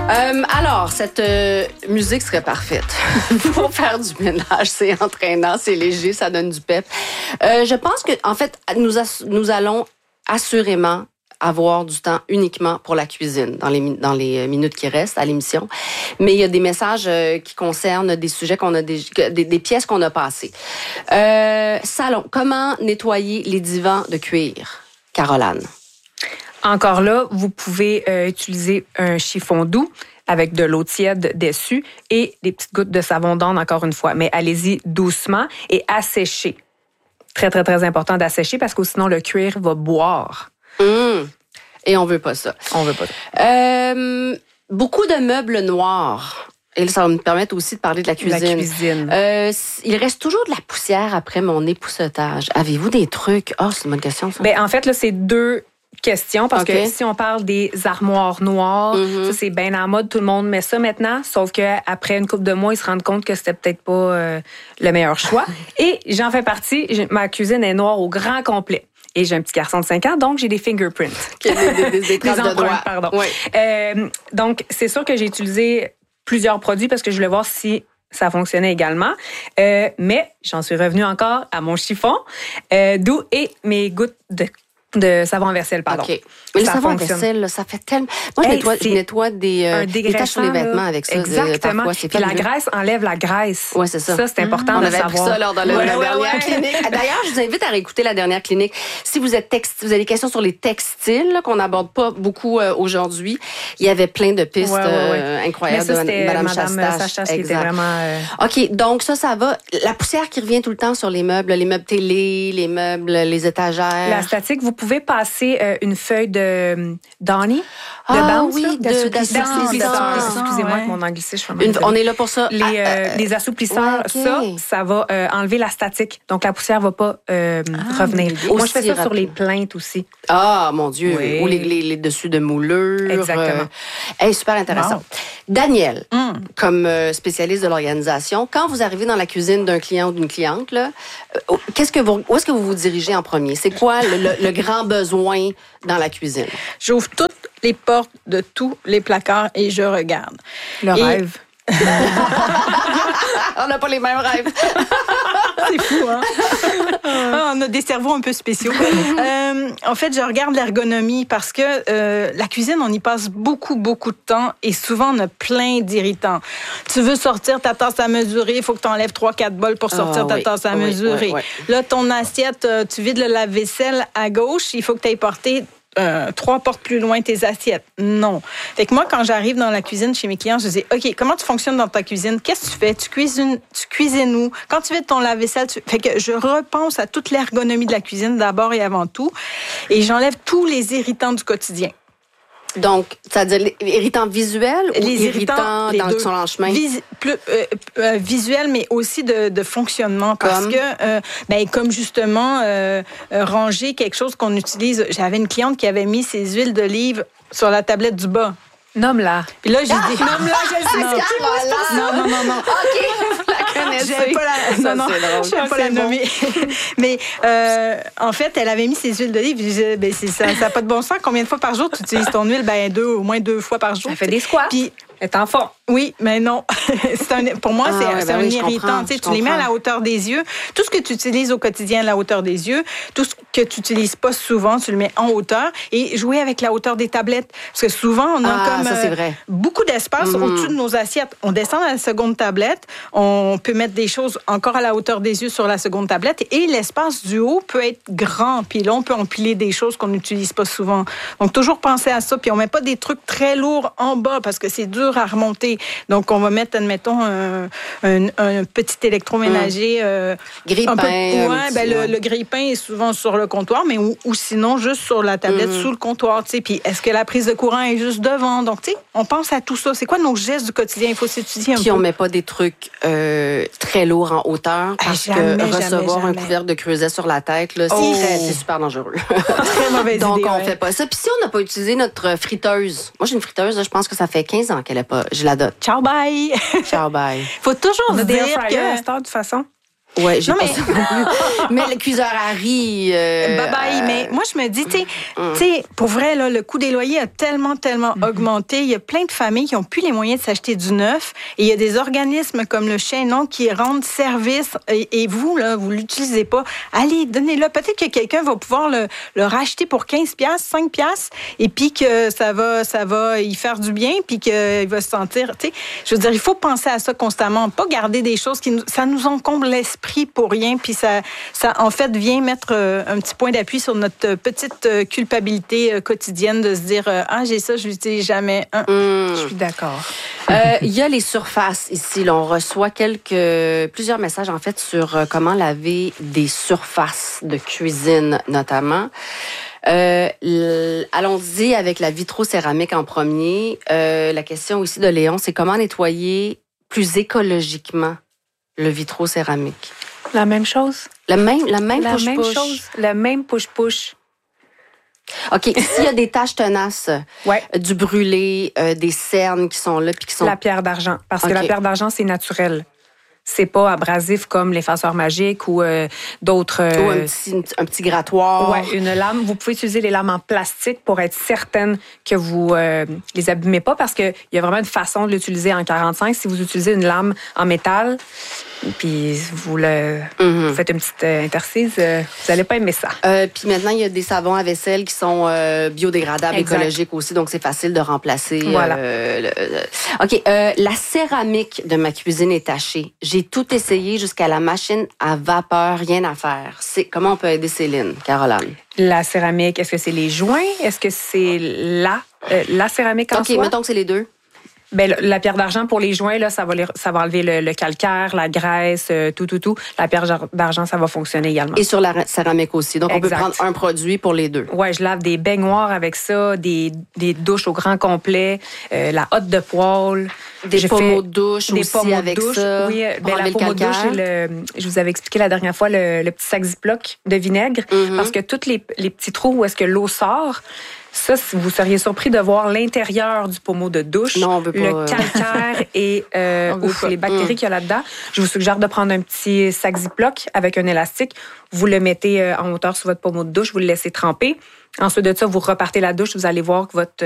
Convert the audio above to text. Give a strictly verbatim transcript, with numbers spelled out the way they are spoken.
Euh, alors, cette euh, musique serait parfaite pour faire du ménage. C'est entraînant, c'est léger, ça donne du pep. Euh, je pense que, en fait, nous, ass- nous allons assurément avoir du temps uniquement pour la cuisine dans les, dans les minutes qui restent à l'émission. Mais il y a des messages euh, qui concernent des sujets qu'on a des, des, des pièces qu'on a passées. Euh, salon, comment nettoyer les divans de cuir? Caroline. Encore là, vous pouvez euh, utiliser un chiffon doux avec de l'eau tiède dessus et des petites gouttes de savon d'onde, encore une fois. Mais allez-y doucement et asséchez. Très, très, très important d'assécher parce que sinon, le cuir va boire. Mmh. Et on veut pas ça. On veut pas ça. Euh, beaucoup de meubles noirs. Et ça va me permettre aussi de parler de la cuisine. La cuisine. Euh, il reste toujours de la poussière après mon époussetage. Avez-vous des trucs? Ah, oh, c'est une bonne question, ça. Bien, en fait, là, c'est deux questions parce okay. que si on parle des armoires noires, mm-hmm. ça, c'est bien en mode. Tout le monde met ça maintenant. Sauf qu'après une couple de mois, ils se rendent compte que c'était peut-être pas euh, le meilleur choix. Et j'en fais partie. Ma cuisine est noire au grand complet. Et j'ai un petit garçon de cinq ans, donc j'ai des fingerprints. Okay, des, des, des traces des de doigts. Pardon. Oui. Euh, donc, c'est sûr que j'ai utilisé plusieurs produits parce que je voulais voir si ça fonctionnait également. Euh, mais j'en suis revenue encore à mon chiffon, euh, doux et mes gouttes de de savon à vaisselle, pardon. OK. Mais ça le savon à vaisselle, là, ça fait tellement... Moi, je, hey, nettoie, je nettoie des, euh, des taches sur les vêtements là. Avec ça. Exactement. Parfois, c'est puis la graisse enlève la graisse. Oui, c'est ça. Ça, c'est important mmh. de On avait savoir. appris ça lors de la, ouais, la ouais, dernière ouais. clinique. D'ailleurs, je vous invite à réécouter la dernière clinique. Si vous êtes textile, vous avez des questions sur les textiles, là, qu'on n'aborde pas beaucoup euh, aujourd'hui, il y avait plein de pistes ouais, ouais, ouais. Euh, incroyables Mais ça, de Mme Madame Chastache qui était vraiment... Euh... OK, donc ça, ça va. La poussière qui revient tout le temps sur les meubles, les meubles télé, les meubles, les étagères. La statique, vous pouvez passer euh, une feuille de Donny, de ah, bounce, oui, d'assouplisseur. Excusez-moi, ouais. mon anglicisme. Une, on est là pour ça. Les, euh, les assouplisseurs, ouais, okay. ça, ça va euh, enlever la statique. Donc, la poussière ne va pas euh, ah, revenir. Moi, je fais ça rapide. Sur les plaintes aussi. Ah, mon Dieu. Oui. Ou les, les, les dessus de moulure. Exactement. Euh, hey, super intéressant. Wow. Daniel, mm. comme euh, spécialiste de l'organisation, quand vous arrivez dans la cuisine d'un client ou d'une cliente, là, euh, qu'est-ce que vous, où est-ce que vous vous dirigez en premier? C'est quoi le, le, le grand besoin dans la cuisine? J'ouvre toutes les portes de tous les placards et je regarde. Le et... rêve. On n'a pas les mêmes rêves. C'est fou, hein? Ah, on a des cerveaux un peu spéciaux. euh, en fait, je regarde l'ergonomie parce que euh, la cuisine, on y passe beaucoup, beaucoup de temps et souvent, on a plein d'irritants. Tu veux sortir ta tasse à mesurer, il faut que tu enlèves trois quatre bols pour sortir oh, ta oui, tasse à oui, mesurer. Oui, oui. Là, ton assiette, tu vides le lave-vaisselle à gauche, il faut que tu ailles porter Euh, trois portes plus loin tes assiettes. Non. Fait que moi, quand j'arrive dans la cuisine chez mes clients, je dis, OK, comment tu fonctionnes dans ta cuisine? Qu'est-ce que tu fais? Tu cuisines, tu cuisines où? Quand tu vides ton lave-vaisselle, tu... Fait que je repense à toute l'ergonomie de la cuisine d'abord et avant tout. Et j'enlève tous les irritants du quotidien. Donc, c'est-à-dire les irritants visuels ou les irritants, irritants dans son lendemain? Vis, plus, euh, euh, visuels, mais aussi de, de fonctionnement. Parce comme? que, euh, ben, comme justement, euh, euh, ranger quelque chose qu'on utilise. J'avais une cliente qui avait mis ses huiles d'olive sur la tablette du bas. Nomme-la. Puis là, j'ai ah, dit... Nomme-la, je sais. Non, non, non, non. OK, vous la connaissez. Je pas la... Ça, non, non, je ne vais pas la nommer. Bon. Mais euh, en fait, elle avait mis ses huiles d'olive. Je disais, ben, c'est, ça n'a pas de bon sens. Combien de fois par jour tu utilises ton huile? Ben, deux, au moins deux fois par jour. Ça fait des squats. Puis, elle est en fond. Oui, mais non. c'est un, pour moi, ah, c'est, ouais, c'est ben un oui, irritant. Tu comprends. les mets à la hauteur des yeux. Tout ce que tu utilises au quotidien à la hauteur des yeux, tout ce que tu n'utilises pas souvent, tu le mets en hauteur. Et jouer avec la hauteur des tablettes. Parce que souvent, on a ah, comme ça, c'est vrai. Euh, beaucoup d'espace mm-hmm. au-dessus de nos assiettes. On descend à la seconde tablette. On peut mettre des choses encore à la hauteur des yeux sur la seconde tablette. Et l'espace du haut peut être grand. Puis là, on peut empiler des choses qu'on n'utilise pas souvent. Donc, toujours penser à ça. Puis on ne met pas des trucs très lourds en bas parce que c'est dur à remonter. Donc, on va mettre, admettons, un, un, un petit électroménager. Euh, grille-pain. Un peu, ouais, petit, ben, ouais. Le, le grille-pain est souvent sur le comptoir, mais ou, ou sinon juste sur la tablette, mm. sous le comptoir. Tu sais. Puis, est-ce que la prise de courant est juste devant? Donc, tu sais, on pense à tout ça. C'est quoi nos gestes du quotidien? Il faut s'étudier un Puis peu. Puis, on met pas des trucs euh, très lourds en hauteur parce ah, jamais, que recevoir jamais, un couvercle de creuset sur la tête, là, c'est, oh. très, c'est super dangereux. Très mauvaise Donc, idée. on ouais. fait pas ça. Puis, si on n'a pas utilisé notre friteuse, moi, j'ai une friteuse, là, je pense que ça fait quinze ans qu'elle est pas. Je la donne. Ciao, bye! Ciao, bye. Faut toujours on se a dire des que... à cette heure, de toute façon. Ouais, j'ai Non, pas mais- ça non plus. Mais le cuiseur à riz... euh, Bye bye. euh, Mais moi, je me dis, tu sais, Mm. tu sais, pour vrai, là, le coût des loyers a tellement, tellement Mm-hmm. augmenté. Il y a plein de familles qui n'ont plus les moyens de s'acheter du neuf. Et il y a des organismes comme le Chaînon qui rendent service. Et, et vous, là, vous l'utilisez pas. Allez, donnez-le. Peut-être que quelqu'un va pouvoir le, le racheter pour quinze piastres, cinq piastres, et puis que ça va, ça va y faire du bien, puis qu'il va se sentir, tu sais, je veux dire, il faut penser à ça constamment, pas garder des choses qui nous, ça nous encombre l'esprit pour rien, puis ça, ça, en fait, vient mettre euh, un petit point d'appui sur notre petite euh, culpabilité euh, quotidienne de se dire, euh, ah, j'ai ça, je l'utilise jamais. Hein. mm. Je suis d'accord. Euh, Il y a les surfaces ici. Là, on reçoit quelques, plusieurs messages en fait sur euh, comment laver des surfaces de cuisine notamment. Euh, l- allons-y avec la vitrocéramique en premier. Euh, la question aussi de Léon, c'est comment nettoyer plus écologiquement le vitrocéramique. La même chose. La même, la même La même push-push. chose. La même push-push. OK, s'il y a des taches tenaces, Ouais. euh, du brûlé, euh, des cernes qui sont là puis qui sont... La pierre d'argent. Parce OK. que la pierre d'argent, c'est naturel. C'est pas abrasif comme l'effaceur magique ou euh, d'autres. euh, Ou un petit, un petit grattoir. Ouais, une lame. Vous pouvez utiliser les lames en plastique pour être certaine que vous euh, les abîmez pas parce qu'il y a vraiment une façon de l'utiliser en quarante-cinq. Si vous utilisez une lame en métal, puis vous, le, Mhm. vous faites une petite euh, intercise, euh, vous n'allez pas aimer ça. Euh, puis maintenant, il y a des savons à vaisselle qui sont euh, biodégradables, Exact. écologiques aussi, donc c'est facile de remplacer. Voilà. euh, le- le- OK, euh, la céramique de ma cuisine est tachée. J'ai tout essayé jusqu'à la machine à vapeur, rien à faire. C'est comment on peut aider Céline, Caroline? La céramique, est-ce que c'est les joints? Est-ce que c'est la, euh, la céramique en OK, soi? mettons que c'est les deux. Ben, le- la pierre d'argent pour les joints, là, ça va, les- ça va enlever le, le calcaire, la graisse, euh, tout, tout, tout. La pierre jar- d'argent, ça va fonctionner également. Et sur la ra- céramique aussi. Donc, on Exact. peut prendre un produit pour les deux. Ouais, je lave des baignoires avec ça, des, des douches au grand complet, euh, la hotte de poêle. Des Je pommeaux fais de douche des aussi pommeaux de avec douche. ça. Oui, euh, pour ben, enlever la le pommeau de douche, calcaire. c'est le, je vous avais expliqué la dernière fois, le, le petit sac Ziploc de vinaigre. Mhm. Parce que tous les, les petits trous où est-ce que l'eau sort, ça, si vous seriez surpris de voir l'intérieur du pommeau de douche, Non, on veut pas, le euh. calcaire et euh, On veut ouf, pas. les bactéries Mm. qu'il y a là-dedans. Je vous suggère de prendre un petit sac Ziploc avec un élastique. Vous le mettez euh, en hauteur sur votre pommeau de douche, vous le laissez tremper. Ensuite de ça, vous repartez la douche, vous allez voir que votre